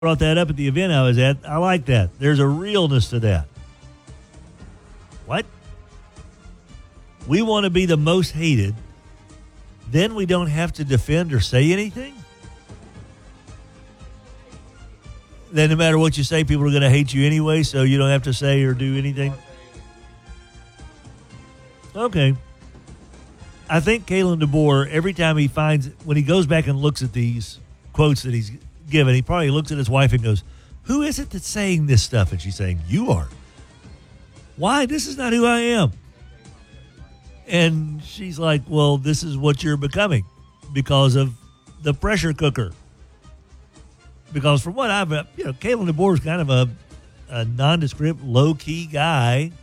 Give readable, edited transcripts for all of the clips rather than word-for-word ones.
brought that up at the event I was at. I like that. There's a realness to that. What? We want to be the most hated. Then we don't have to defend or say anything? Then no matter what you say, people are going to hate you anyway, so you don't have to say or do anything? Okay. I think Kalen DeBoer, every time he finds, when he goes back and looks at these quotes that he's given, he probably looks at his wife and goes, who is it that's saying this stuff? And she's saying, you are. Why? This is not who I am. And she's like, well, this is what you're becoming because of the pressure cooker. Because from what Kalen DeBoer is kind of a nondescript, low-key guy,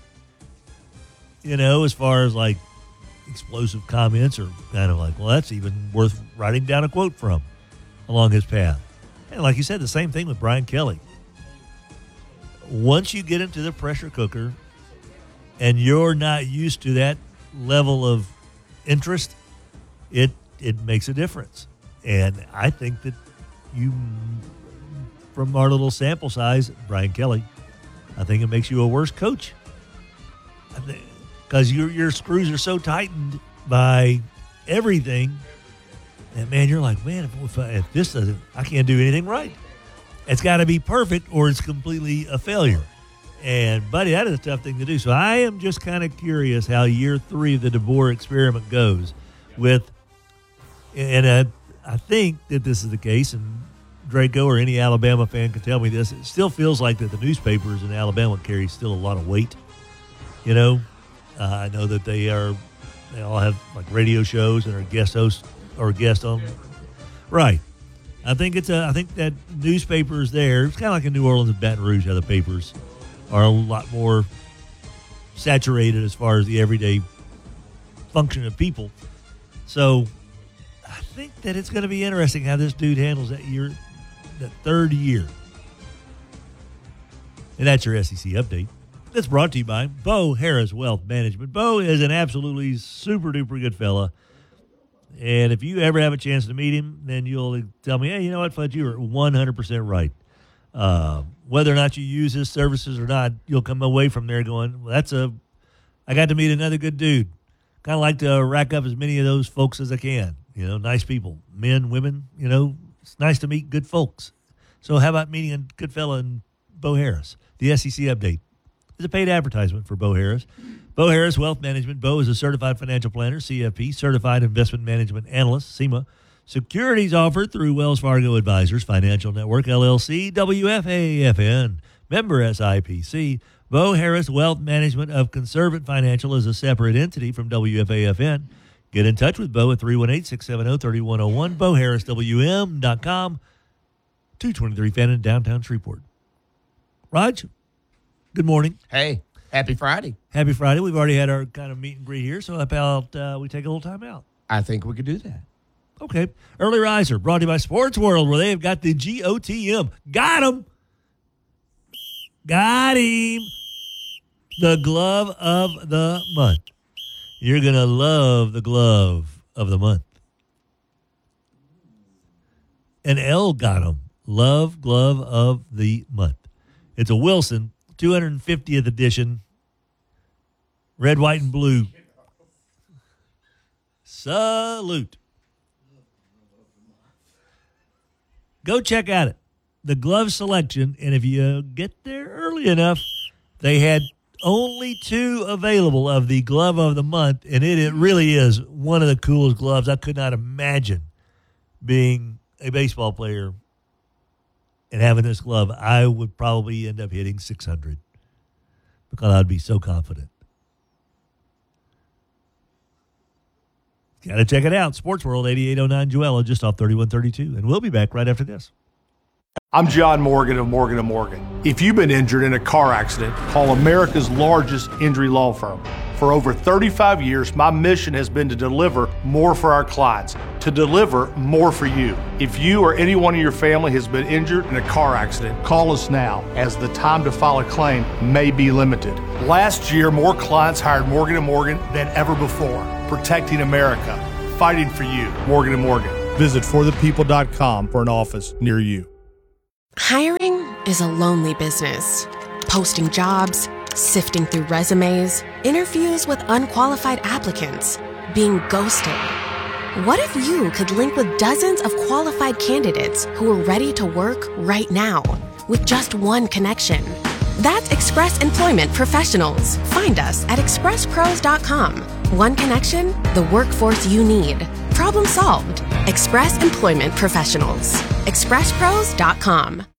as far as like explosive comments or kind of like, well, that's even worth writing down a quote from along his path. And like you said, the same thing with Brian Kelly. Once you get into the pressure cooker and you're not used to that level of interest, it makes a difference. And I think that from our little sample size, Brian Kelly, I think it makes you a worse coach. Because your screws are so tightened by everything that, man, you're like, man, if this doesn't, I can't do anything right. It's got to be perfect or it's completely a failure. And, buddy, that is a tough thing to do. So I am just kind of curious how year 3 of the DeBoer experiment goes with, and I think that this is the case, and Draco or any Alabama fan can tell me this, it still feels like that the newspapers in Alabama carry still a lot of weight. I know that they all have like radio shows and are guest hosts or guest on. Right. I think that newspapers there, it's kind of like in New Orleans and Baton Rouge, how the papers are a lot more saturated as far as the everyday function of people. So I think that it's going to be interesting how this dude handles that third year. And that's your SEC update. That's brought to you by Bo Harris Wealth Management. Bo is an absolutely super duper good fella. And if you ever have a chance to meet him, then you'll tell me, hey, you know what, Fudge, you were 100% right. Whether or not you use his services or not, you'll come away from there going, well, I got to meet another good dude. Kind of like to rack up as many of those folks as I can. Nice people, men, women, it's nice to meet good folks. So how about meeting a good fella in Bo Harris? The SEC update is a paid advertisement for Bo Harris. Bo Harris Wealth Management. Bo is a certified financial planner, CFP, certified investment management analyst, CIMA. Securities offered through Wells Fargo Advisors, Financial Network, LLC, WFAFN, member SIPC. Bo Harris Wealth Management of Conservant Financial is a separate entity from WFAFN. Get in touch with Bo at 318-670-3101, BoHarrisWM.com, 223 Fannin, downtown Shreveport. Raj, good morning. Hey, happy Friday. Happy Friday. We've already had our kind of meet and greet here, so how about we take a little time out? I think we could do that. Okay. Early Riser, brought to you by Sports World, where they have got the GOTM. Got him. Got him. The glove of the month. You're going to love the glove of the month. And L got him. Love glove of the month. It's a Wilson 250th edition. Red, white, and blue. Salute. Go check out it. The glove selection, and if you get there early enough, they had only 2 available of the glove of the month, and it really is one of the coolest gloves. I could not imagine being a baseball player and having this glove. I would probably end up hitting 600 because I'd be so confident. Got to check it out. Sports World, 8809 Joella, just off 3132. And we'll be back right after this. I'm John Morgan of Morgan & Morgan. If you've been injured in a car accident, call America's largest injury law firm. For over 35 years, my mission has been to deliver more for our clients, to deliver more for you. If you or anyone in your family has been injured in a car accident, call us now, as the time to file a claim may be limited. Last year, more clients hired Morgan & Morgan than ever before. Protecting America, fighting for you. Morgan & Morgan. Visit forthepeople.com for an office near you. Hiring is a lonely business. Posting jobs, sifting through resumes, interviews with unqualified applicants, being ghosted. What if you could link with dozens of qualified candidates who are ready to work right now with just one connection? That's Express Employment Professionals. Find us at expresspros.com. One connection, the workforce you need. Problem solved. Express Employment Professionals. expresspros.com.